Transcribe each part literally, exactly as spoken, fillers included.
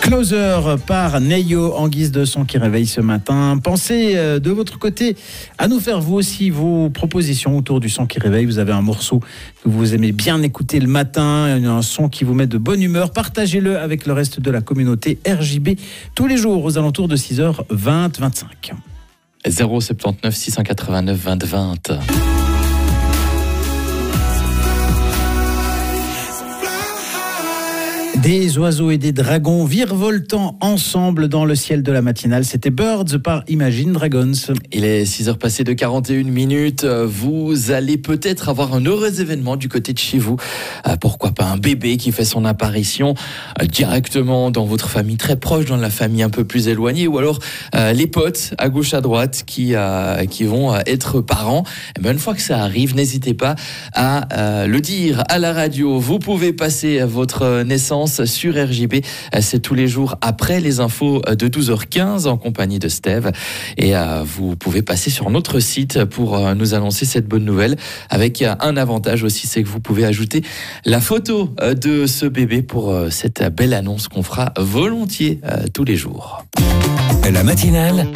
Closer par Neyo en guise de son qui réveille ce matin. Pensez euh, de votre côté à nous faire vous aussi vos propositions autour du son qui réveille. Vous avez un morceau que vous aimez bien écouter le matin, un son qui vous met de bonne humeur. Partagez-le avec le reste de la communauté R J B tous les jours aux alentours de six heures vingt vingt-cinq. zéro sept neuf six cent quatre-vingt-neuf vingt vingt. Des oiseaux et des dragons virevoltant ensemble dans le ciel de la matinale. C'était Birds par Imagine Dragons. Il est six heures passées de quarante et une minutes. Vous allez peut-être avoir un heureux événement du côté de chez vous. Pourquoi pas un bébé qui fait son apparition directement dans votre famille, très proche, dans la famille un peu plus éloignée, ou alors euh, les potes à gauche à droite qui, euh, qui vont être parents. Et bien, une fois que ça arrive, n'hésitez pas à euh, le dire à la radio. Vous pouvez passer votre naissance sur R J B, c'est tous les jours après les infos de douze heures quinze en compagnie de Steve, et euh, vous pouvez passer sur notre site pour euh, nous annoncer cette bonne nouvelle, avec euh, un avantage aussi, c'est que vous pouvez ajouter la photo euh, de ce bébé pour euh, cette belle annonce qu'on fera volontiers euh, tous les jours. La matinale,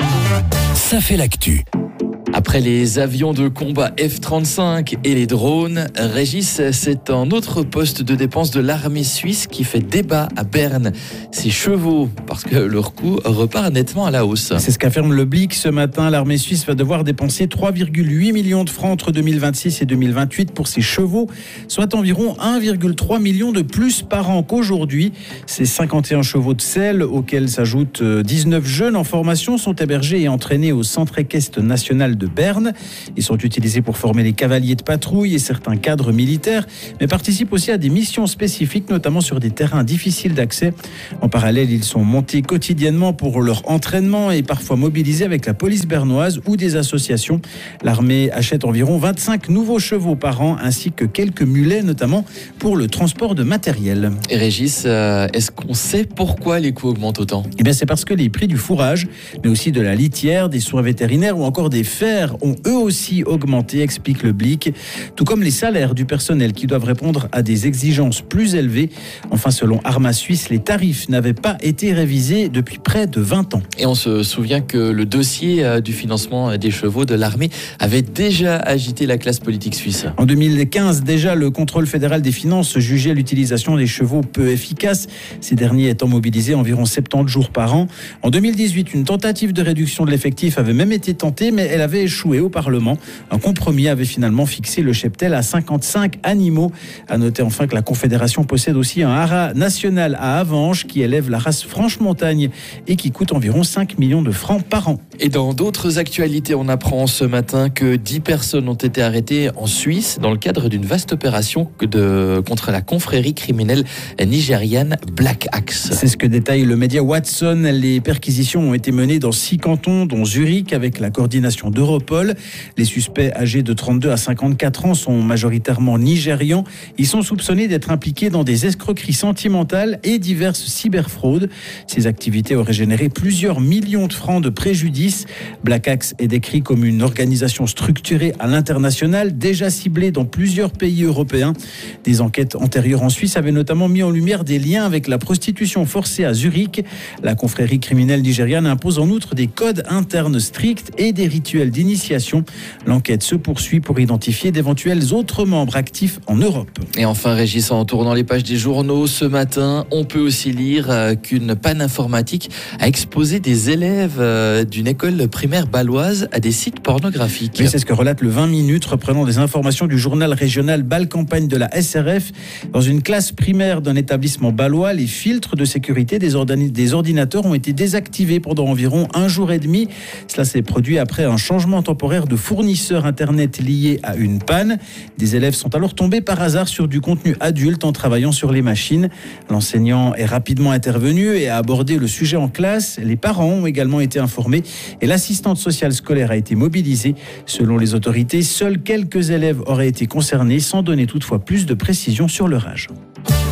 ça fait l'actu. Après les avions de combat F trente-cinq et les drones, Régis, c'est un autre poste de dépense de l'armée suisse qui fait débat à Berne. Ces chevaux, parce que leur coût repart nettement à la hausse. C'est ce qu'affirme le Blick ce matin. L'armée suisse va devoir dépenser trois virgule huit millions de francs entre deux mille vingt-six et deux mille vingt-huit pour ses chevaux, soit environ un virgule trois million de plus par an qu'aujourd'hui. Ces cinquante et un chevaux de selle, auxquels s'ajoutent dix-neuf jeunes en formation, sont hébergés et entraînés au centre équestre national de Berne. Ils sont utilisés pour former les cavaliers de patrouille et certains cadres militaires, mais participent aussi à des missions spécifiques, notamment sur des terrains difficiles d'accès. En parallèle, ils sont montés quotidiennement pour leur entraînement et parfois mobilisés avec la police bernoise ou des associations. L'armée achète environ vingt-cinq nouveaux chevaux par an, ainsi que quelques mulets, notamment pour le transport de matériel. Et Régis, euh, est-ce qu'on sait pourquoi les coûts augmentent autant ? Eh bien, c'est parce que les prix du fourrage, mais aussi de la litière, des soins vétérinaires ou encore des fers ont eux aussi augmenté, explique le Blick, tout comme les salaires du personnel qui doivent répondre à des exigences plus élevées. Enfin, selon Arma Suisse, les tarifs n'avaient pas été révisés depuis près de vingt ans. Et on se souvient que le dossier du financement des chevaux de l'armée avait déjà agité la classe politique suisse. En deux mille quinze, déjà, le contrôle fédéral des finances jugeait l'utilisation des chevaux peu efficace, ces derniers étant mobilisés environ soixante-dix jours par an. En deux mille dix-huit, une tentative de réduction de l'effectif avait même été tentée, mais elle avait échoué au Parlement. Un compromis avait finalement fixé le cheptel à cinquante-cinq animaux. À noter enfin que la Confédération possède aussi un haras national à Avenches qui élève la race Franche-Montagne et qui coûte environ cinq millions de francs par an. Et dans d'autres actualités, on apprend ce matin que dix personnes ont été arrêtées en Suisse dans le cadre d'une vaste opération de, contre la confrérie criminelle nigériane Black Axe. C'est ce que détaille le média Watson. Les perquisitions ont été menées dans six cantons, dont Zurich, avec la coordination d'Europol. Les suspects âgés de trente-deux à cinquante-quatre ans sont majoritairement nigérians. Ils sont soupçonnés d'être impliqués dans des escroqueries sentimentales et diverses cyberfraudes. Ces activités auraient généré plusieurs millions de francs de préjudice. Black Axe est décrit comme une organisation structurée à l'international, déjà ciblée dans plusieurs pays européens. Des enquêtes antérieures en Suisse avaient notamment mis en lumière des liens avec la prostitution forcée à Zurich. La confrérie criminelle nigériane impose en outre des codes internes stricts et des rituels d'initiation. L'enquête se poursuit pour identifier d'éventuels autres membres actifs en Europe. Et enfin, Régis, en tournant les pages des journaux ce matin, on peut aussi lire qu'une panne informatique a exposé des élèves d'une école primaire bâloise à des sites pornographiques. Oui, c'est ce que relate le vingt minutes, reprenant des informations du journal régional Bâle-Campagne de la S R F. Dans une classe primaire d'un établissement bâlois, les filtres de sécurité des, ordini- des ordinateurs ont été désactivés pendant environ un jour et demi. Cela s'est produit après un changement temporaire de fournisseur internet lié à une panne. Des élèves sont alors tombés par hasard sur du contenu adulte en travaillant sur les machines. L'enseignant est rapidement intervenu et a abordé le sujet en classe. Les parents ont également été informés et l'assistante sociale scolaire a été mobilisée. Selon les autorités, seuls quelques élèves auraient été concernés, sans donner toutefois plus de précision sur leur âge.